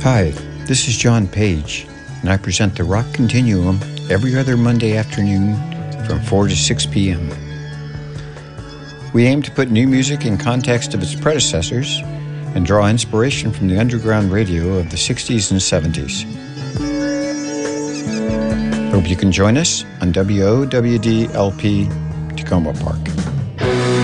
Hi, this is John Page, and I present the Rock Continuum every other Monday afternoon from 4 to 6 p.m. We aim to put new music in context of its predecessors and draw inspiration from the underground radio of the 60s and 70s. Hope you can join us on WOWD LP Tacoma Park.